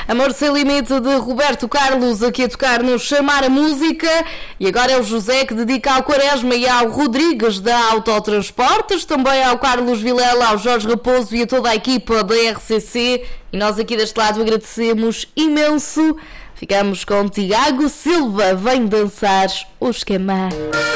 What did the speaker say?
Amor Sem Limite de Roberto Carlos, aqui a tocar no Chamar a Música. E agora é o José que dedica ao Quaresma e ao Rodrigues da Autotransportes, também ao Carlos Vilela, ao Jorge Raposo e a toda a equipa da RCC. E nós aqui deste lado agradecemos imenso. Ficamos com Tiago Silva, vem dançar o esquema.